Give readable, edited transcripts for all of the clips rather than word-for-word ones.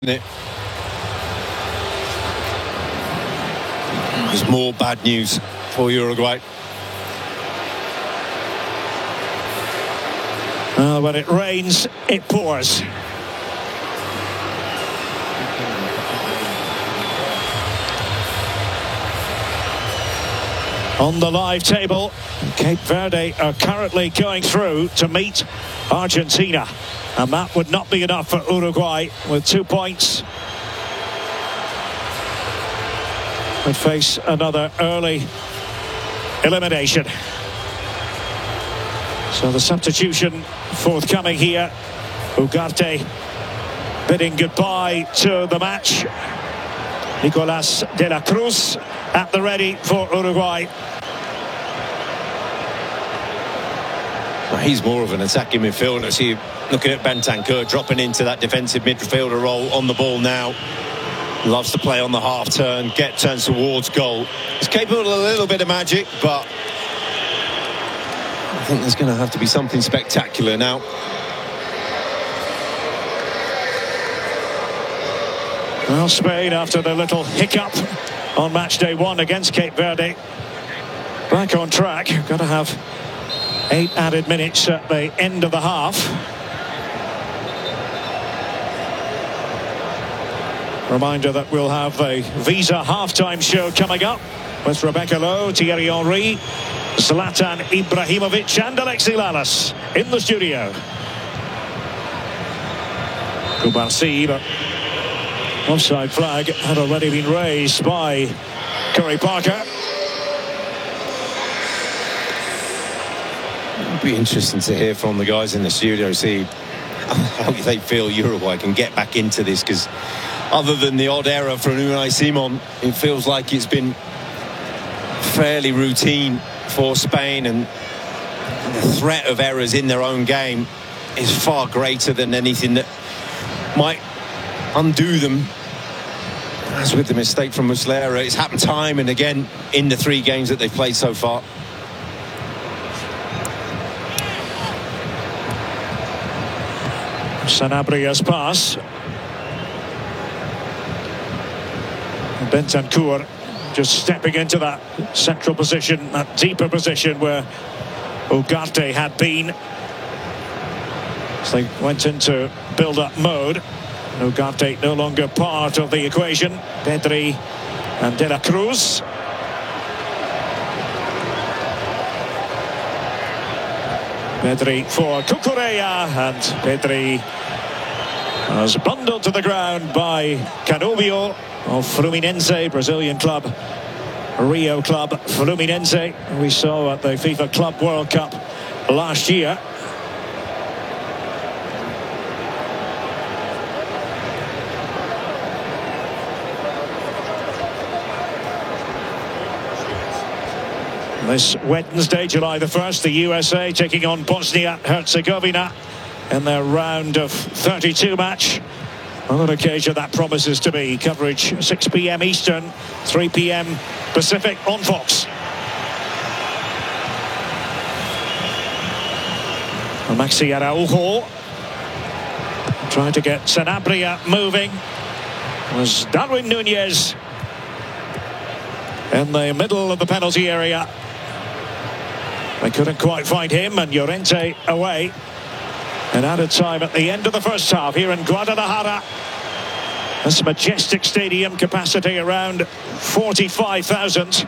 it? There's more bad news for Uruguay. When it rains, it pours. On the live table, Cape Verde are currently going through to meet Argentina. And that would not be enough for Uruguay with 2 points. Would face another early elimination. So the substitution forthcoming here. Ugarte bidding goodbye to the match. Nicolas de la Cruz at the ready for Uruguay. Well, he's more of an attacking midfielder. See, looking at Bentancur dropping into that defensive midfielder role on the ball now. Loves to play on the half turn, get turns towards goal. He's capable of a little bit of magic, but I think there's going to have to be something spectacular now. Well, Spain, after the little hiccup on match day 1 against Cape Verde, back on track. Got to have 8 added minutes at the end of the half. Reminder that we'll have a Visa halftime show coming up with Rebecca Lowe, Thierry Henry, Zlatan Ibrahimovic and Alexi Lalas in the studio. Kubarsi, but offside flag had already been raised by Curry Parker. It'll be interesting to hear from the guys in the studio, see how they feel Uruguay can get back into this, because other than the odd error from Unai Simon, it feels like it's been fairly routine for Spain, and the threat of errors in their own game is far greater than anything that might undo them. As with the mistake from Muslera, it's happened time and again in the 3 games that they've played so far. Sanabria's pass. Bentancur just stepping into that central position, that deeper position where Ugarte had been. So they went into build-up mode. Ugarte no longer part of the equation. Pedri and De La Cruz. Pedri for Cucurella, and Pedri was bundled to the ground by Canubio of Fluminense, Brazilian club, Rio club Fluminense, we saw at the FIFA Club World Cup last year. This Wednesday, July the 1st, the USA taking on Bosnia-Herzegovina in their round of 32 match. On that occasion, that promises to be coverage 6 p.m. Eastern, 3 p.m. Pacific on Fox. Maxi Araujo trying to get Sanabria moving. It was Darwin Nunez in the middle of the penalty area. They couldn't quite find him, and Llorente away. And added time at the end of the first half here in Guadalajara. This majestic stadium, capacity around 45,000.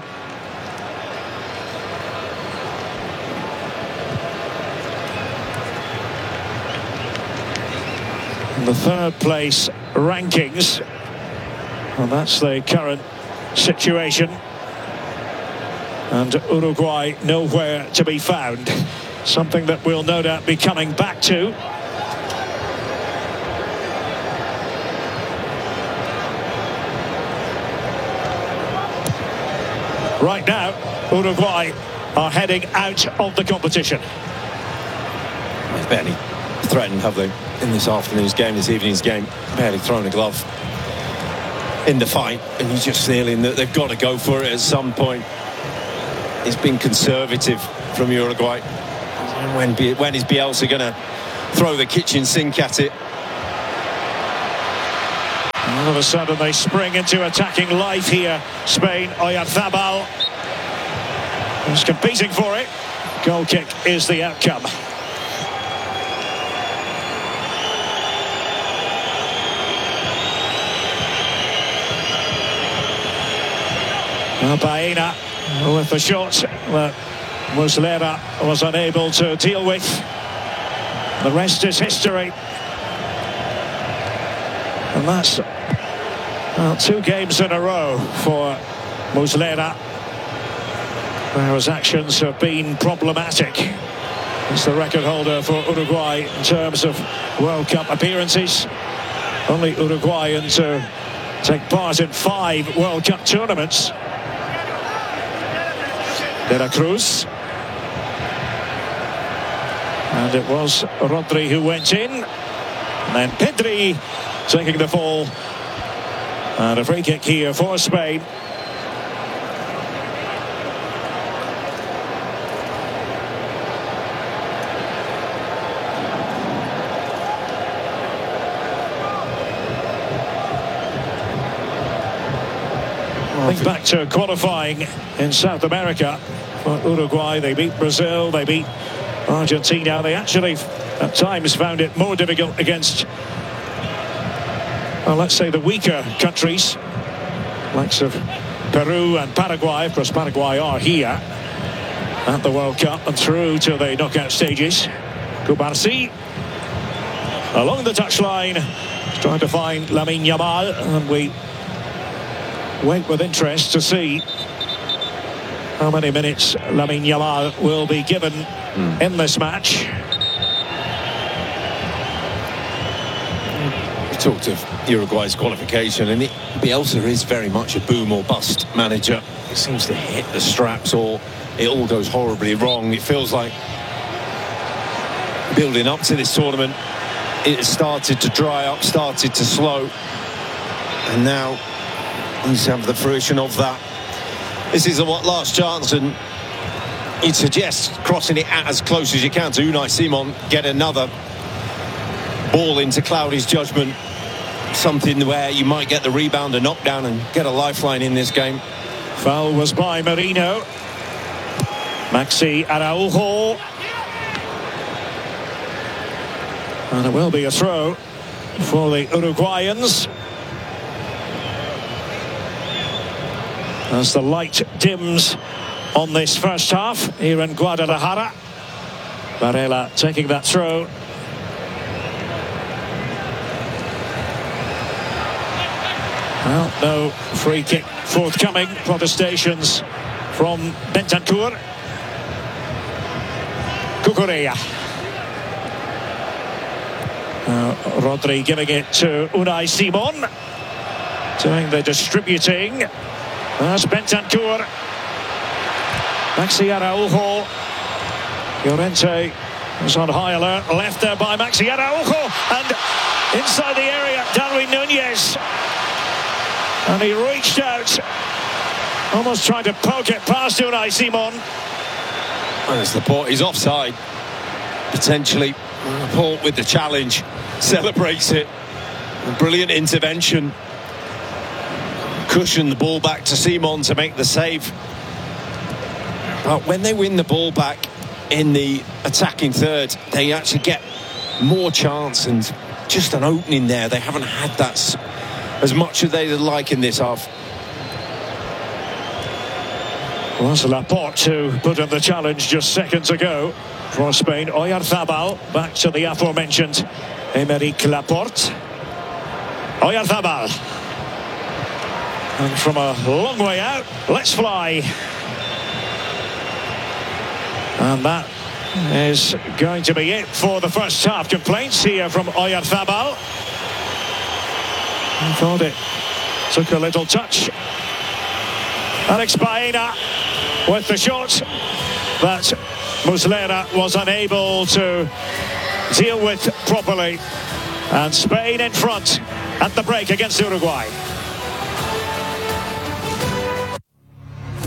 The third place rankings, and that's the current situation. And Uruguay nowhere to be found. Something that we'll no doubt be coming back to. Right now, Uruguay are heading out of the competition. They've barely threatened, have they, in this afternoon's game, this evening's game? Barely thrown a glove in the fight, and you're just feeling that they've got to go for it at some point. It's been conservative from Uruguay. When is Bielsa going to throw the kitchen sink at it? All of a sudden they spring into attacking life here. Spain, Oyarzabal is competing for it. Goal kick is the outcome. Baena with the shot that Muslera was unable to deal with. The rest is history. And that's 2 games in a row for Muslera, where his actions have been problematic. He's the record holder for Uruguay in terms of World Cup appearances. Only Uruguayan to take part in 5 World Cup tournaments. De la Cruz. And it was Rodri who went in. And then Pedri taking the fall. And a free kick here for Spain. Think back to qualifying in South America for Uruguay. They beat Brazil, they beat Argentina. They actually at times found it more difficult against, well, let's say the weaker countries, likes of Peru and Paraguay. Of course, Paraguay are here at the World Cup and through to the knockout stages. Cubarsí along the touchline, trying to find Lamine Yamal, and we wait with interest to see how many minutes Lamine Yamal will be given in this match. We talked of Uruguay's qualification, and Bielsa is very much a boom or bust manager. He seems to hit the straps or it all goes horribly wrong. It feels like building up to this tournament, it started to dry up, started to slow, and now he's having the fruition of that. This is a last chance, and you'd suggest crossing it as close as you can to Unai Simon, get another ball into Cloudy's judgment, something where you might get the rebound, a knockdown, and get a lifeline in this game. Foul was by Merino. Maxi Araujo. And it will be a throw for the Uruguayans. As the light dims on this first half here in Guadalajara. Varela taking that throw. Well, no free kick forthcoming. Protestations from Bentancur. Cucurella. Rodri giving it to Unai Simon, doing the distributing. That's Bentancur. Maxi Araujo. Llorente was on high alert. Left there by Maxi Araujo. And inside the area, Darwin Núñez. And he reached out, almost trying to poke it past Unai Simon. And it's Laporte. He's offside. Potentially. Laporte with the challenge. Celebrates it. A brilliant intervention. Cushion the ball back to Simon to make the save. But when they win the ball back in the attacking third, they actually get more chance and just an opening there. They haven't had that as much as they'd like in this half. Was Laporte to put in the challenge just seconds ago for Spain. Oyarzabal back to the aforementioned Aymeric Laporte. Oyarzabal. And from a long way out, let's fly. And that is going to be it for the first half. Complaints here from Oyarzabal. I thought it took a little touch. Alex Baena with the shot that Muslera was unable to deal with properly. And Spain in front at the break against Uruguay.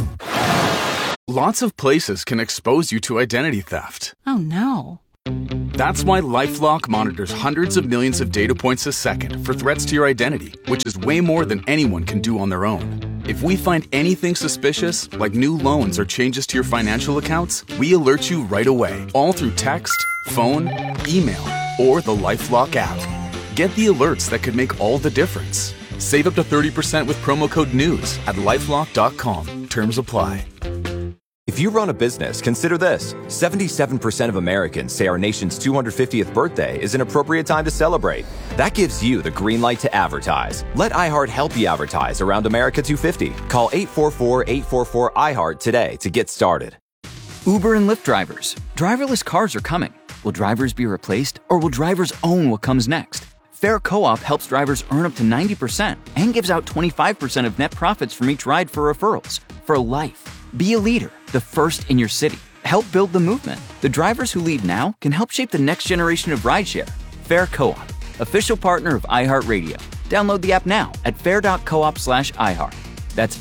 Lots of places can expose you to identity theft. Oh no. That's why LifeLock monitors hundreds of millions of data points a second for threats to your identity, which is way more than anyone can do on their own. If we find anything suspicious, like new loans or changes to your financial accounts, we alert you right away, all through text, phone, email, or the LifeLock app. Get the alerts that could make all the difference. Save up to 30% with promo code NEWS at LifeLock.com. Terms apply. If you run a business, consider this. 77% of Americans say our nation's 250th birthday is an appropriate time to celebrate. That gives you the green light to advertise. Let iHeart help you advertise around America 250. Call 844-844-iHeart today to get started. Uber and Lyft drivers. Driverless cars are coming. Will drivers be replaced, or will drivers own what comes next? Fair Co-op helps drivers earn up to 90% and gives out 25% of net profits from each ride for referrals. For life. Be a leader, the first in your city. Help build the movement. The drivers who lead now can help shape the next generation of rideshare. Fair Co-op, official partner of iHeartRadio. Download the app now at fair.coop/iHeart. That's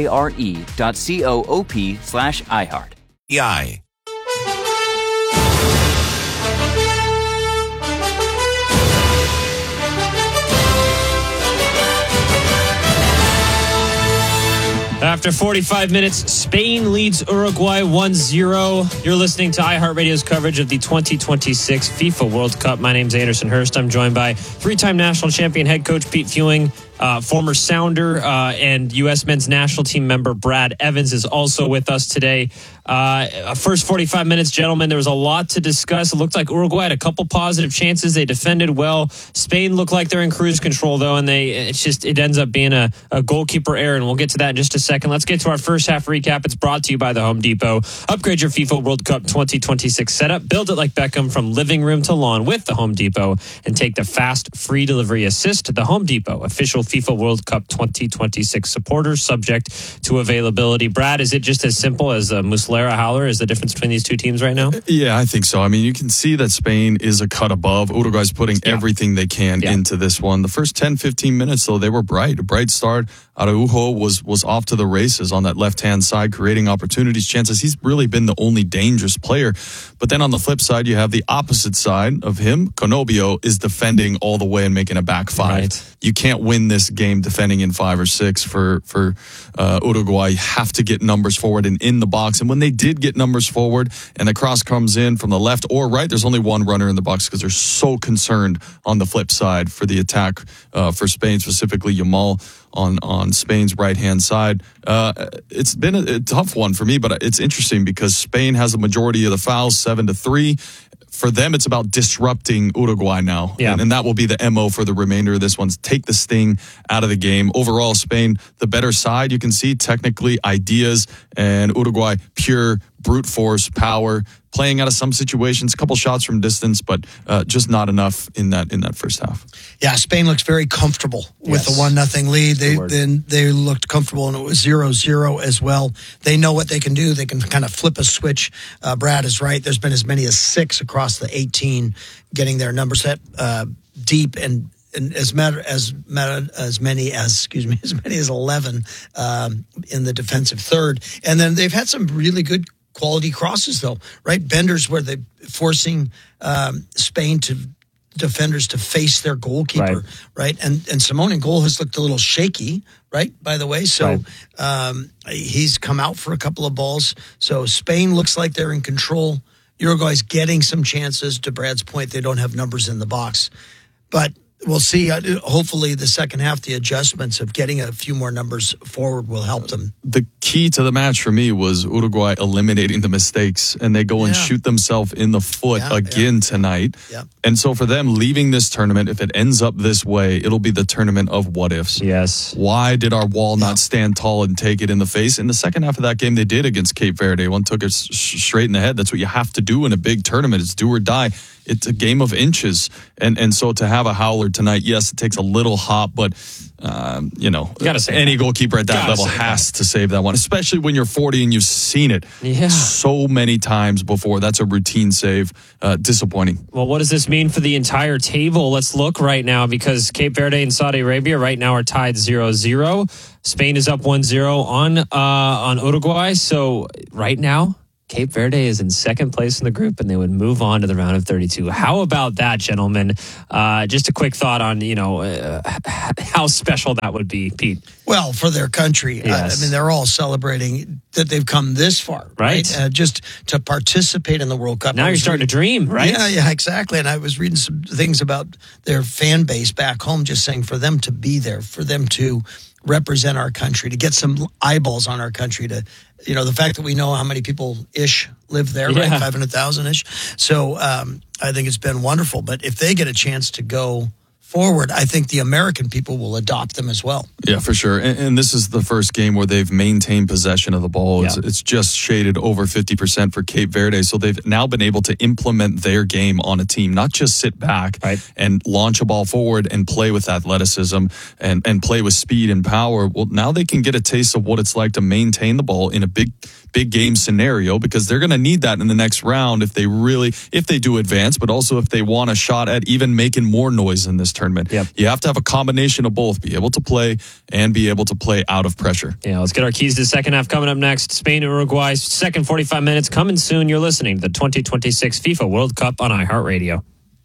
FARE.coop/iHeart. EI. After 45 minutes, Spain leads Uruguay 1-0. You're listening to iHeartRadio's coverage of the 2026 FIFA World Cup. My name's Anderson Hurst. I'm joined by three-time national champion head coach Pete Fewing. Former Sounder and U.S. men's national team member Brad Evans is also with us today. First 45 minutes, gentlemen, there was a lot to discuss. It looked like Uruguay had a couple positive chances. They defended well. Spain looked like they're in cruise control, though, and it ends up being a goalkeeper error, and we'll get to that in just a second. Let's get to our first half recap. It's brought to you by the Home Depot. Upgrade your FIFA World Cup 2026 setup. Build it like Beckham from living room to lawn with the Home Depot, and take the fast, free delivery assist. The Home Depot, official FIFA World Cup 2026 supporters, subject to availability. Brad, is it just as simple as Muslera Howler is the difference between these two teams right now? Yeah, I think so. I mean, you can see that Spain is a cut above. Uruguay's putting everything they can into this one. The first 10, 15 minutes, though, they were bright. A bright start. Araujo was off to the races on that left-hand side, creating opportunities, chances. He's really been the only dangerous player. But then on the flip side, you have the opposite side of him. Conobio is defending all the way and making a back five. Right. You can't win this game defending in 5 or 6 for Uruguay. You have to get numbers forward and in the box. And when they did get numbers forward and the cross comes in from the left or right, there's only one runner in the box because they're so concerned on the flip side for the attack for Spain, specifically Yamal on Spain's right-hand side. It's been a tough one for me, but it's interesting because Spain has the majority of the fouls, 7-3. For them, it's about disrupting Uruguay now. Yeah. And that will be the MO for the remainder of this one. Take the sting out of the game. Overall, Spain, the better side, you can see technically ideas, and Uruguay, pure brute force, power, playing out of some situations, a couple shots from distance, but just not enough in that first half. Yeah, Spain looks very comfortable with the 1-0 lead. They looked comfortable, and it was 0-0 as well. They know what they can do. They can kind of flip a switch. Brad is right. There's been as many as 6 across the 18 getting their number set deep, and as many as 11 in the defensive third. And then they've had some really good quality crosses, though, right? Benders where they're forcing Spain to defenders to face their goalkeeper, right? And Simone in goal has looked a little shaky, right, by the way. So he's come out for a couple of balls. So Spain looks like they're in control. Uruguay's getting some chances. To Brad's point, they don't have numbers in the box. But we'll see. Hopefully, the second half, the adjustments of getting a few more numbers forward will help them. The key to the match for me was Uruguay eliminating the mistakes, and they go and shoot themselves in the foot again tonight. Yeah. And so for them, leaving this tournament, if it ends up this way, it'll be the tournament of what ifs. Yes. Why did our wall not stand tall and take it in the face? In the second half of that game, they did against Cape Verde. One took it straight in the head. That's what you have to do in a big tournament. It's do or die. It's a game of inches. And so to have a howler tonight, yes, it takes a little hop, but, any goalkeeper at that level has to save that one, especially when you're 40 and you've seen it so many times before. That's a routine save. Disappointing. Well, what does this mean for the entire table? Let's look right now, because Cape Verde and Saudi Arabia right now are tied 0-0. Spain is up 1-0 on Uruguay. So right now, Cape Verde is in second place in the group, and they would move on to the round of 32. How about that, gentlemen? Just a quick thought on, how special that would be, Pete. Well, for their country. Yes. I mean, they're all celebrating that they've come this far. Right? Just to participate in the World Cup. Now you're starting to dream, right? Yeah, exactly. And I was reading some things about their fan base back home, just saying for them to be there, for them to represent our country, to get some eyeballs on our country, to, the fact that we know how many people-ish live there, right? 500,000-ish. So I think it's been wonderful. But if they get a chance to go forward, I think the American people will adopt them as well. Yeah, for sure. And this is the first game where they've maintained possession of the ball. It's just shaded over 50% for Cape Verde. So they've now been able to implement their game on a team, not just sit back and launch a ball forward and play with athleticism and play with speed and power. Well, now they can get a taste of what it's like to maintain the ball in a big game scenario, because they're going to need that in the next round if they do advance, but also if they want a shot at even making more noise in this tournament. You have to have a combination of both, be able to play and be able to play out of pressure. Yeah, let's get our keys to the second half coming up next. Spain and Uruguay, second 45 minutes coming soon. You're listening to the 2026 FIFA World Cup on iHeartRadio.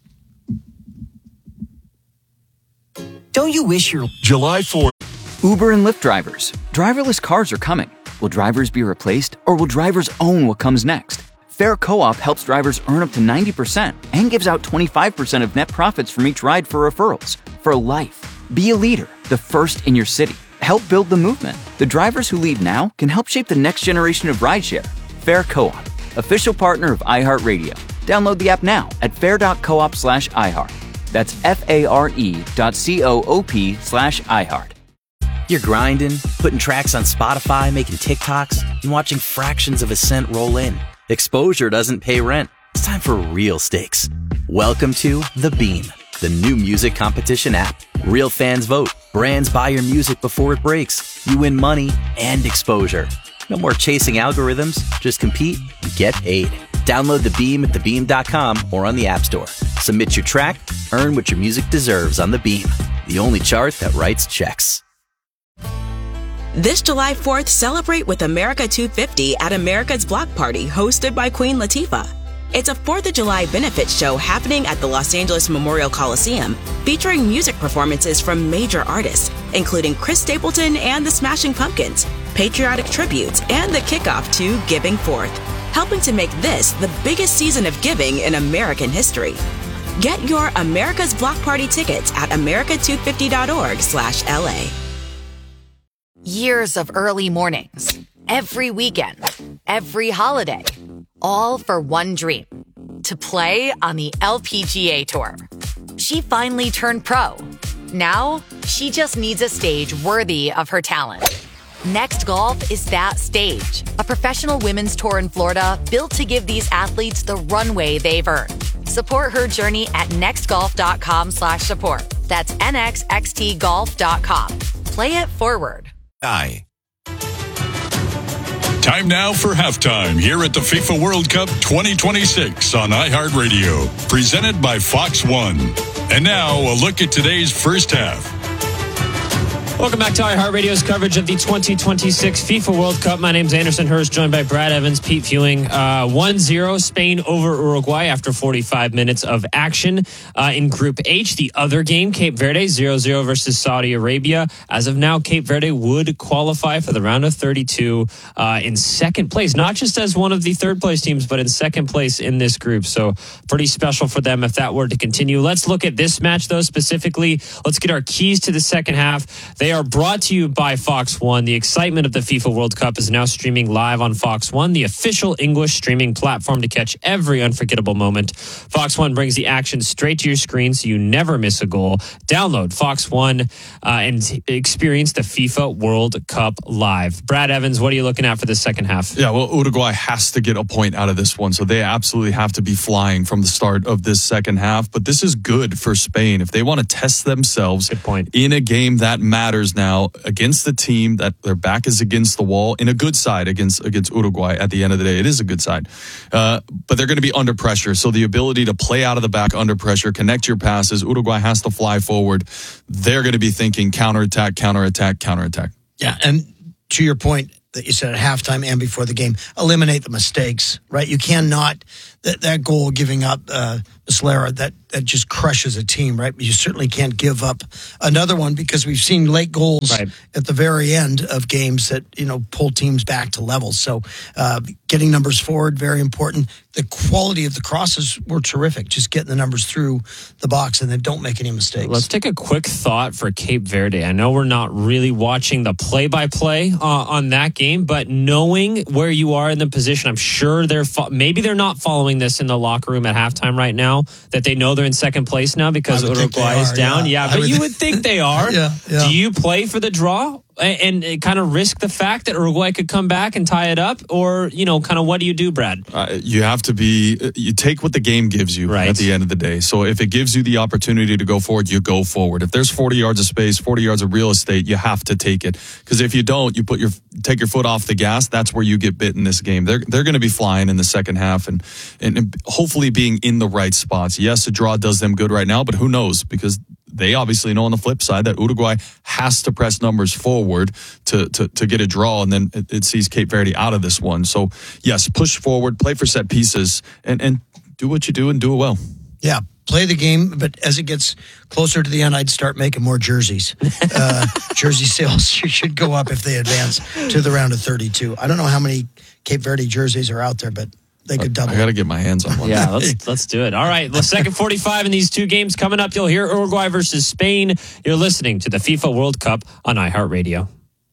Don't you wish your July 4th. Uber and Lyft drivers, driverless cars are coming. Will drivers be replaced, or will drivers own what comes next? Fair Co-op helps drivers earn up to 90% and gives out 25% of net profits from each ride for referrals. For life. Be a leader, the first in your city. Help build the movement. The drivers who lead now can help shape the next generation of rideshare. Fair Co-op, official partner of iHeartRadio. Download the app now at fair.coop/iHeart. That's FARE.coop/iHeart. You're grinding, putting tracks on Spotify, making TikToks, and watching fractions of a cent roll in. Exposure doesn't pay rent. It's time for real stakes. Welcome to The Beam, the new music competition app. Real fans vote. Brands buy your music before it breaks. You win money and exposure. No more chasing algorithms. Just compete and get paid. Download The Beam at thebeam.com or on the App Store. Submit your track, earn what your music deserves on The Beam, the only chart that writes checks. This July 4th, celebrate with America 250 at America's Block Party, hosted by Queen Latifah. It's a 4th of July benefit show happening at the Los Angeles Memorial Coliseum, featuring music performances from major artists, including Chris Stapleton and the Smashing Pumpkins, patriotic tributes, and the kickoff to Giving Forth, helping to make this the biggest season of giving in American history. Get your America's Block Party tickets at america250.org/LA. Years of early mornings, every weekend, every holiday, all for one dream, to play on the LPGA Tour. She finally turned pro. Now, she just needs a stage worthy of her talent. Next Golf is that stage, a professional women's tour in Florida built to give these athletes the runway they've earned. Support her journey at nextgolf.com/support. That's nxxtgolf.com. Play it forward. Time now for halftime here at the FIFA World Cup 2026 on iHeartRadio, presented by Fox One. And now a look at today's first half. Welcome back to iHeartRadio's coverage of the 2026 FIFA World Cup. My name's Anderson Hurst, joined by Brad Evans, Pete Fewing. 1-0 Spain over Uruguay after 45 minutes of action. In Group H, the other game, Cape Verde 0-0 versus Saudi Arabia. As of now, Cape Verde would qualify for the round of 32 in second place, not just as one of the third place teams, but in second place in this group. So pretty special for them if that were to continue. Let's look at this match, though, specifically. Let's get our keys to the second half. They are brought to you by Fox One. The excitement of the FIFA World Cup is now streaming live on Fox One, the official English streaming platform to catch every unforgettable moment. Fox One brings the action straight to your screen so you never miss a goal. Download Fox One and experience the FIFA World Cup live. Brad Evans, what are you looking at for the second half? Yeah, well, Uruguay has to get a point out of this one, so they absolutely have to be flying from the start of this second half. But this is good for Spain. If they want to test themselves in a game that matters now against the team that their back is against the wall, in a good side against Uruguay at the end of the day. It is a good side. But they're going to be under pressure. So the ability to play out of the back under pressure, connect your passes, Uruguay has to fly forward. They're going to be thinking counterattack, counterattack, counterattack. Yeah, and to your point, that you said at halftime and before the game. Eliminate the mistakes, right? You cannot, that goal giving up Muslera, that just crushes a team, right? You certainly can't give up another one because we've seen late goals at the very end of games that, pull teams back to levels. So getting numbers forward, very important. The quality of the crosses were terrific, just getting the numbers through the box and then don't make any mistakes. Let's take a quick thought for Cape Verde. I know we're not really watching the play-by-play on that game, but knowing where you are in the position, I'm sure maybe they're not following this in the locker room at halftime right now, that they know they're in second place now because Uruguay is down. Yeah, but you would think they are. Yeah. Do you play for the draw and kind of risk the fact that Uruguay could come back and tie it up? Or, kind of what do you do, Brad? You have to you take what the game gives you at the end of the day. So if it gives you the opportunity to go forward, you go forward. If there's 40 yards of space, 40 yards of real estate, you have to take it. Because if you don't, you take your foot off the gas, that's where you get bit in this game. They're going to be flying in the second half and hopefully being in the right spots. Yes, a draw does them good right now, but who knows? Because they obviously know on the flip side that Uruguay has to press numbers forward to get a draw, and then it sees Cape Verde out of this one. So, yes, push forward, play for set pieces, and do what you do and do it well. Yeah, play the game, but as it gets closer to the end, I'd start making more jerseys. Jersey sales should go up if they advance to the round of 32. I don't know how many Cape Verde jerseys are out there, but they could double. I got to get my hands on one. Yeah, let's do it. All right, the second 45 in these two games coming up. You'll hear Uruguay versus Spain. You're listening to the FIFA World Cup on iHeartRadio.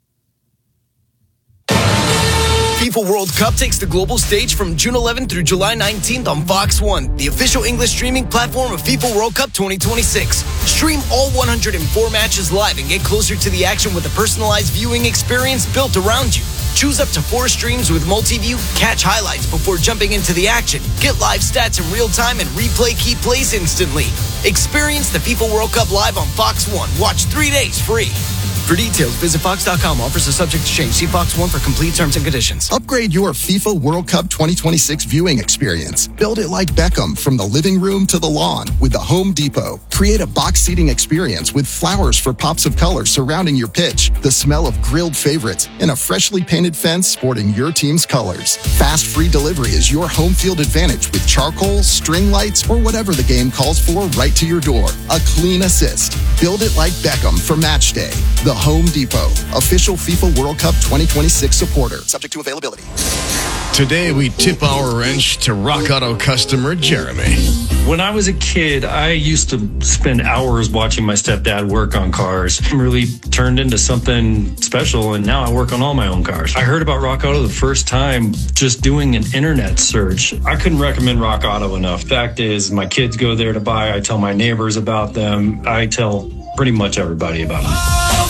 FIFA World Cup takes the global stage from June 11th through July 19th on Fox One, the official English streaming platform of FIFA World Cup 2026. Stream all 104 matches live and get closer to the action with a personalized viewing experience built around you. Choose up to 4 streams with multi-view, catch highlights before jumping into the action, get live stats in real time, and replay key plays instantly. Experience the FIFA World Cup live on Fox One. Watch 3 days free. For details, visit Fox.com. Offers are subject to change. See Fox One for complete terms and conditions. Upgrade your FIFA World Cup 2026 viewing experience. Build it like Beckham from the living room to the lawn with the Home Depot. Create a box seating experience with flowers for pops of color surrounding your pitch, the smell of grilled favorites, and a freshly painted fence sporting your team's colors. Fast free delivery is your home field advantage with charcoal, string lights, or whatever the game calls for right to your door. A clean assist. Build it like Beckham for match day. The Home Depot, official FIFA World Cup 2026 supporter. Subject to availability. Today we tip our wrench to Rock Auto customer Jeremy. When I was a kid, I used to spend hours watching my stepdad work on cars. It really turned into something special, and now I work on all my own cars. I heard about Rock Auto the first time just doing an internet search. I couldn't recommend Rock Auto enough. Fact is, my kids go there to buy. I tell my neighbors about them. I tell pretty much everybody about them.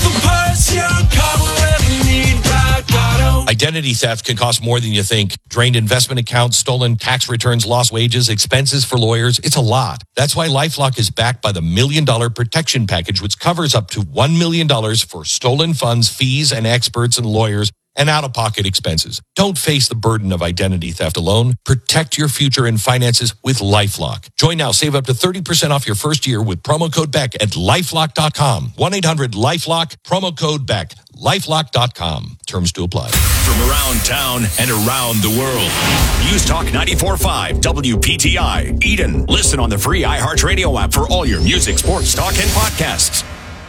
Identity theft can cost more than you think. Drained investment accounts, stolen tax returns, lost wages, expenses for lawyers. It's a lot. That's why LifeLock is backed by the $1 Million Protection Package, which covers up to $1 million for stolen funds, fees, and experts and lawyers and out-of-pocket expenses. Don't face the burden of identity theft alone. Protect your future and finances with LifeLock. Join now. Save up to 30% off your first year with promo code BECK at LifeLock.com. 1-800-LifeLock, promo code BECK. LifeLock.com. Terms to apply. From around town and around the world. News Talk 94.5 WPTI. Eden. Listen on the free iHeartRadio app for all your music, sports, talk, and podcasts.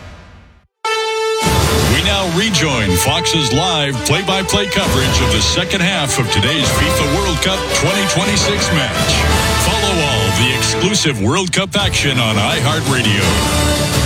We now rejoin Fox's live play-by-play coverage of the second half of today's FIFA World Cup 2026 match. Follow all the exclusive World Cup action on iHeartRadio.